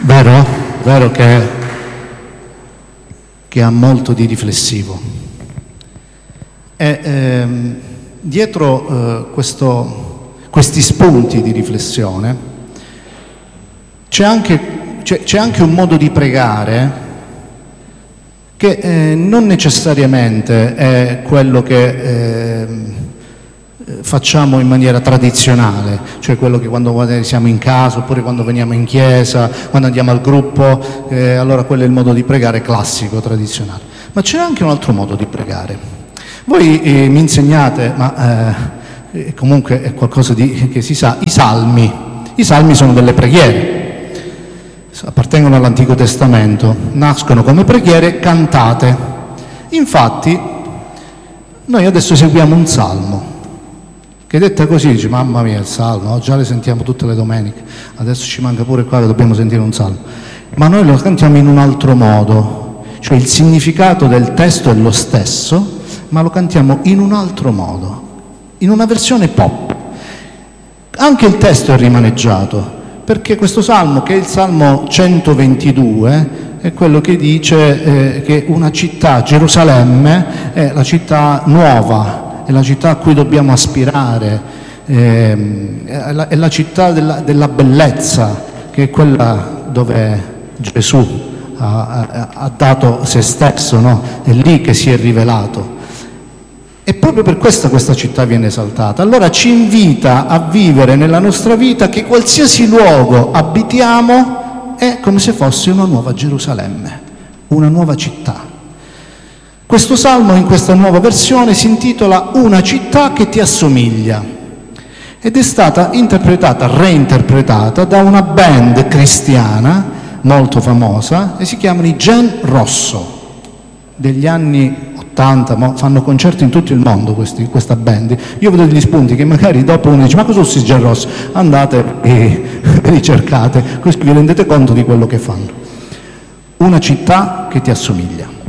Vero? Vero che ha molto di riflessivo. E dietro questi spunti di riflessione c'è anche un modo di pregare che non necessariamente è quello che facciamo in maniera tradizionale, cioè quello che quando siamo in casa oppure quando veniamo in chiesa, quando andiamo al gruppo, allora quello è il modo di pregare classico, tradizionale. Ma c'è anche un altro modo di pregare. Voi mi insegnate, ma comunque è qualcosa che si sa, i salmi. I salmi sono delle preghiere, appartengono all'Antico Testamento, nascono come preghiere cantate. Infatti noi adesso seguiamo un salmo che detta così dice: mamma mia, il salmo, già le sentiamo tutte le domeniche, adesso ci manca pure qua che dobbiamo sentire un salmo, ma noi lo cantiamo in un altro modo, cioè il significato del testo è lo stesso, ma lo cantiamo in un altro modo, in una versione pop. Anche il testo è rimaneggiato, perché questo salmo, che è il Salmo 122, è quello che dice che una città, Gerusalemme, è la città nuova, è la città a cui dobbiamo aspirare, è la città della bellezza, che è quella dove Gesù ha dato se stesso, no? È lì che si è rivelato. E proprio per questo questa città viene esaltata. Allora ci invita a vivere nella nostra vita che qualsiasi luogo abitiamo è come se fosse una nuova Gerusalemme, una nuova città. Questo salmo in questa nuova versione si intitola Una città che ti assomiglia ed è stata reinterpretata da una band cristiana molto famosa e si chiamano i Gen Rosso, degli anni 80, fanno concerti in tutto il mondo questa band. Io vedo degli spunti che magari dopo uno dice: ma cosa sono questi Gen Rosso? Andate e ricercate, così vi rendete conto di quello che fanno. Una città che ti assomiglia.